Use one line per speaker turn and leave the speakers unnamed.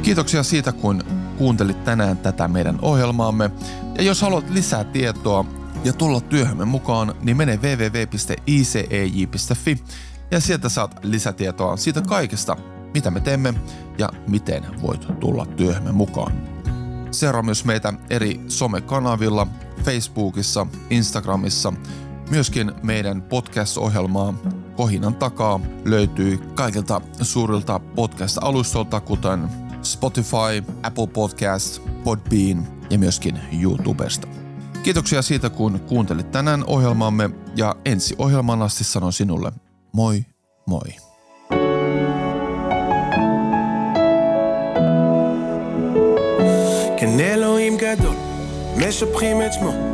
Kiitoksia siitä, kun kuuntelit tänään tätä meidän ohjelmaamme. Ja jos haluat lisää tietoa ja tulla työhömme mukaan, niin mene www.icej.fi ja sieltä saat lisätietoa siitä kaikesta, mitä me teemme ja miten voit tulla työhömme mukaan. Seuraa myös meitä eri somekanavilla, Facebookissa, Instagramissa. Myöskin meidän podcast-ohjelmaa Kohinan takaa löytyy kaikilta suurilta podcast-alustolta, kuten Spotify, Apple Podcast, Podbean ja myöskin YouTubesta. Kiitoksia siitä, kun kuuntelit tänään ohjelmaamme ja ensi ohjelmaan asti sanon sinulle moi moi.
כן אלוהים גדול, משבחים את שמו